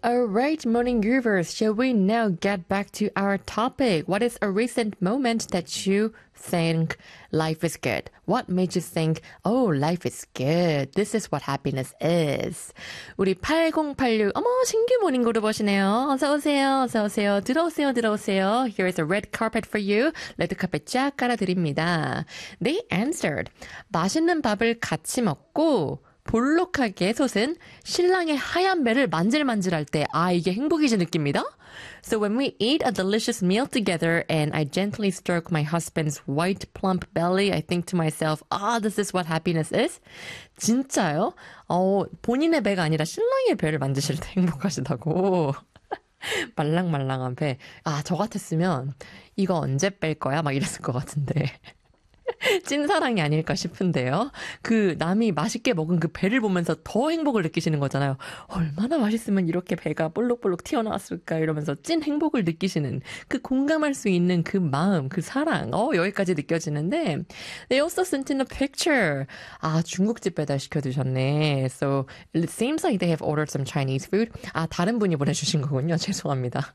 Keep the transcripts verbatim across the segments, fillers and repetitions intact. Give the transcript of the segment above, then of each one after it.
Alright, morning groovers, shall we now get back to our topic? What is a recent moment that you think life is good? What made you think, oh, life is good. This is what happiness is. 우리 팔공팔육, 어머, 신규 모닝 그룹 오시네요. 어서오세요, 어서오세요. 들어오세요, 들어오세요. Here is a red carpet for you. 레드 카펫 쫙 깔아드립니다. They answered, 맛있는 밥을 같이 먹고, 볼록하게 솟은 신랑의 하얀 배를 만질만질할 때, 아, 이게 행복이지 느낍니다. So when we eat a delicious meal together and I gently stroke my husband's white plump belly, I think to myself, ah, this is what happiness is. 진짜요? 어, 본인의 배가 아니라 신랑의 배를 만지실 때 행복하시다고. 말랑말랑한 배. 아, 저 같았으면 이거 언제 뺄 거야? 막 이랬을 것 같은데. 찐사랑이 아닐까 싶은데요. 그 남이 맛있게 먹은 그 배를 보면서 더 행복을 느끼시는 거잖아요. 얼마나 맛있으면 이렇게 배가 볼록볼록 튀어나왔을까 이러면서 찐 행복을 느끼시는 그 공감할 수 있는 그 마음, 그 사랑. 어, 여기까지 느껴지는데 They also sent in a picture. 아, 중국집 배달 시켜 드셨네. So it seems like they have ordered some Chinese food. 아, 다른 분이 보내주신 거군요. 죄송합니다.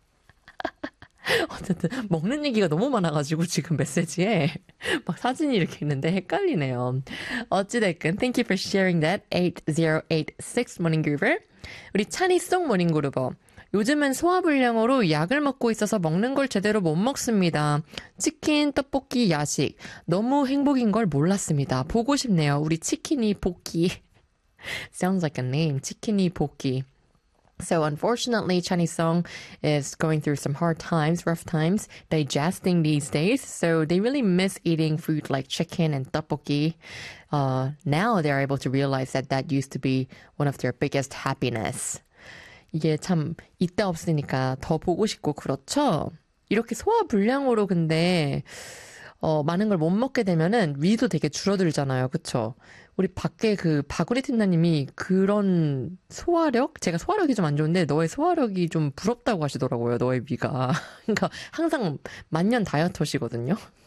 어쨌든 먹는 얘기가 너무 많아가지고 지금 메시지에 막 사진이 이렇게 있는데 헷갈리네요. 어찌됐든 thank you for sharing that. eight zero eight six morning groover. 우리 찬이송 모닝 그루버. 요즘은 소화불량으로 약을 먹고 있어서 먹는 걸 제대로 못 먹습니다. 치킨, 떡볶이, 야식. 너무 행복인 걸 몰랐습니다. 보고 싶네요. 우리 치킨이 볶기. Sounds like a name. 치킨이 볶기. So unfortunately, Chinese Song is going through some hard times, rough times, digesting these days. So they really miss eating food like chicken and tteokbokki. Uh, now they're able to realize that that used to be one of their biggest happiness. 이게 참 이때 없으니까 더 보고 싶고 그렇죠? 이렇게 소화불량으로 근데 어, 많은 걸 못 먹게 되면은 위도 되게 줄어들잖아요. 그쵸? 우리 밖에 그 바구니 팀장님이 그런 소화력? 제가 소화력이 좀 안 좋은데 너의 소화력이 좀 부럽다고 하시더라고요. 너의 위가. 그러니까 항상 만년 다이어터시거든요.